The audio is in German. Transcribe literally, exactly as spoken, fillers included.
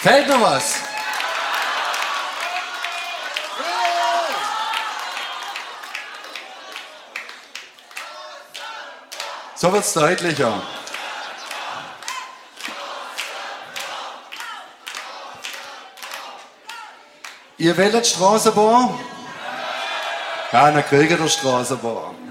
Fehlt noch was? So wird's deutlicher. Ihr wählt Straßenbahn? Ja, dann kriegt ihr Straßenbahn.